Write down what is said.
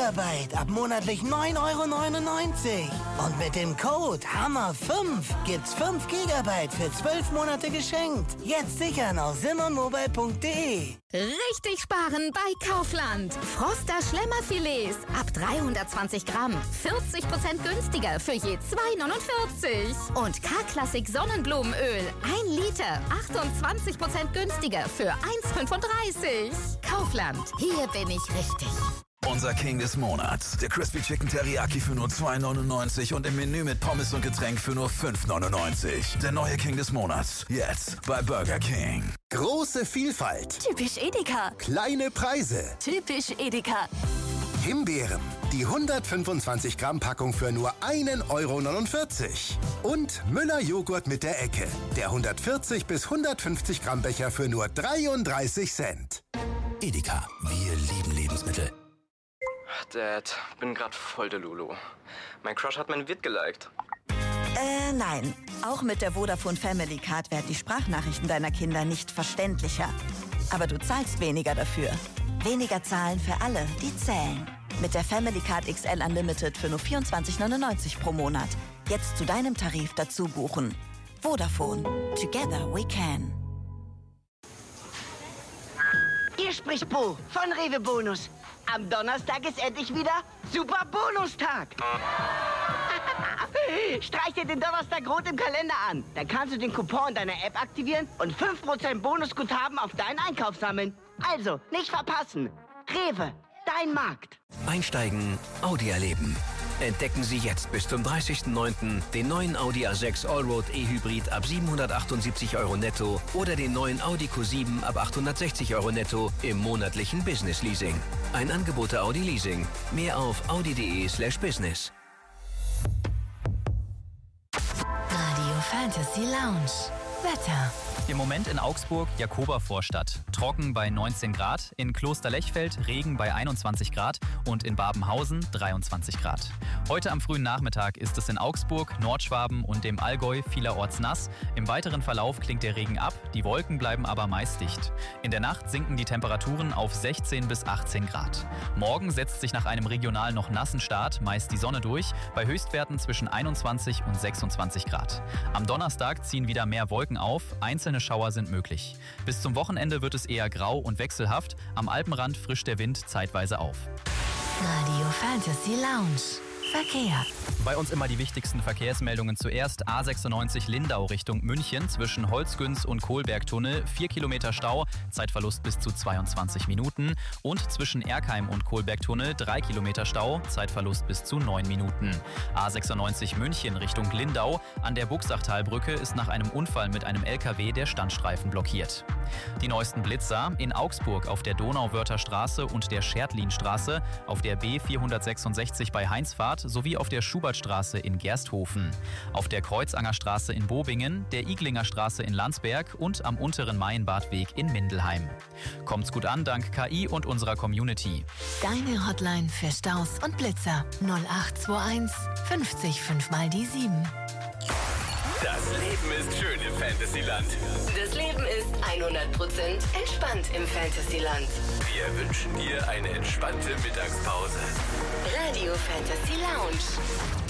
Gigabyte ab monatlich 9,99 €. Und mit dem Code HAMMER5 gibt's 5 Gigabyte für 12 Monate geschenkt. Jetzt sichern auf simonmobile.de. Richtig sparen bei Kaufland. Froster Schlemmerfilets ab 320 Gramm. 40% günstiger für je 2,49 €. Und K-Klassik Sonnenblumenöl 1 Liter. 28% günstiger für 1,35 €. Kaufland. Hier bin ich richtig. Unser King des Monats. Der Crispy Chicken Teriyaki für nur 2,99 € und im Menü mit Pommes und Getränk für nur 5,99 €. Der neue King des Monats. Jetzt bei Burger King. Große Vielfalt. Typisch Edeka. Kleine Preise. Typisch Edeka. Himbeeren. Die 125 Gramm Packung für nur 1,49 € Und Müller Joghurt mit der Ecke. Der 140 bis 150 Gramm Becher für nur 33 Cent. Edeka. Wir lieben Lebensmittel. Dad, bin grad voll der Lulu. Mein Crush hat mein Vid geliked. Nein. Auch mit der Vodafone Family Card werden die Sprachnachrichten deiner Kinder nicht verständlicher. Aber du zahlst weniger dafür. Weniger zahlen für alle, die zählen. Mit der Family Card XL Unlimited für nur 24,99 € pro Monat. Jetzt zu deinem Tarif dazu buchen. Vodafone. Together we can. Hier spricht Bo von Rewe Bonus. Am Donnerstag ist endlich wieder Super Bonustag. Streich dir den Donnerstag rot im Kalender an. Dann kannst du den Coupon deiner App aktivieren und 5% Bonusguthaben auf deinen Einkauf sammeln. Also, nicht verpassen. Rewe, dein Markt. Einsteigen, Audi erleben. Entdecken Sie jetzt bis zum 30.09. den neuen Audi A6 Allroad E-Hybrid ab 778 € netto oder den neuen Audi Q7 ab 860 € netto im monatlichen Business Leasing. Ein Angebot der Audi Leasing. Mehr auf audi.de/business. Radio Fantasy Lounge. Wetter. Im Moment in Augsburg Jakobervorstadt. Trocken bei 19 Grad, in Klosterlechfeld Regen bei 21 Grad und in Babenhausen 23 Grad. Heute am frühen Nachmittag ist es in Augsburg, Nordschwaben und dem Allgäu vielerorts nass. Im weiteren Verlauf klingt der Regen ab, die Wolken bleiben aber meist dicht. In der Nacht sinken die Temperaturen auf 16 bis 18 Grad. Morgen setzt sich nach einem regional noch nassen Start meist die Sonne durch, bei Höchstwerten zwischen 21 und 26 Grad. Am Donnerstag ziehen wieder mehr Wolken auf, einzelne Schauer sind möglich. Bis zum Wochenende wird es eher grau und wechselhaft. Am Alpenrand frischt der Wind zeitweise auf. Radio Fantasy Lounge. Verkehr. Bei uns immer die wichtigsten Verkehrsmeldungen zuerst. A96 Lindau Richtung München zwischen Holzgünz und Kohlbergtunnel. 4 Kilometer Stau, Zeitverlust bis zu 22 Minuten. Und zwischen Erkheim und Kohlbergtunnel 3 Kilometer Stau, Zeitverlust bis zu 9 Minuten. A96 München Richtung Lindau. An der Buchsachtalbrücke ist nach einem Unfall mit einem LKW der Standstreifen blockiert. Die neuesten Blitzer in Augsburg auf der Donauwörther Straße und der Schertlinstraße, auf der B466 bei Heinzfahrt sowie auf der Schubertstraße in Gersthofen, auf der Kreuzanger Straße in Bobingen, der Iglinger Straße in Landsberg und am unteren Mainbadweg in Mindelheim. Kommt's gut an dank KI und unserer Community. Deine Hotline für Staus und Blitzer 0821 50 5 mal die 7. Das Leben ist schön im Fantasyland. Das Leben ist 100% entspannt im Fantasyland. Wir wünschen dir eine entspannte Mittagspause. Radio Fantasy Lounge.